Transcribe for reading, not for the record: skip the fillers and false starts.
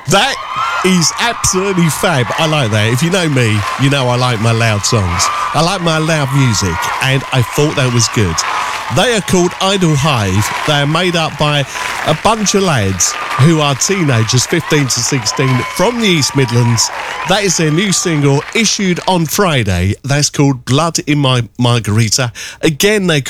That is absolutely fab. I like that. If you know me, you know I like my loud songs. I like my loud music, and I thought that was good. They are called Idle Hive. They are made up by a bunch of lads who are teenagers, 15 to 16, from the East Midlands. That is their new single, issued on Friday. That's called Blood in My Margarita. Again, they